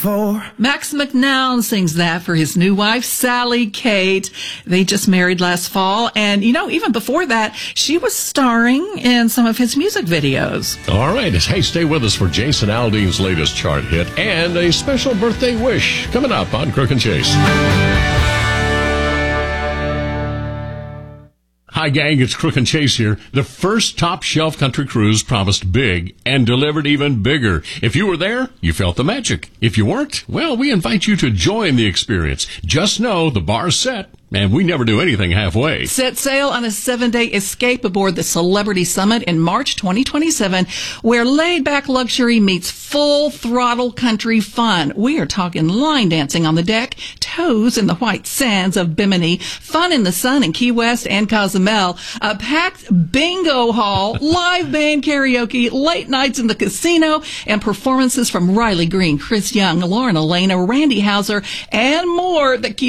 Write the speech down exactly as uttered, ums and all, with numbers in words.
before. Max McNown sings that for his new wife, Sally Kate. They just married last fall. And, you know, even before that, she was starring in some of his music videos. All right. Hey, stay with us for Jason Aldean's latest chart hit and a special birthday wish coming up on Crook and Chase. Hi, gang, it's Crook and Chase here. The first Top Shelf Country Cruise promised big and delivered even bigger. If you were there, you felt the magic. If you weren't, well, we invite you to join the experience. Just know the bar's set, and we never do anything halfway. Set sail on a seven-day escape aboard the Celebrity Summit in March twenty twenty-seven, where laid-back luxury meets full-throttle country fun. We are talking line dancing on the deck, toes in the white sands of Bimini, fun in the sun in Key West and Cozumel, a packed bingo hall, live band karaoke, late nights in the casino, and performances from Riley Green, Chris Young, Lauren Elena, Randy Houser, and more that keep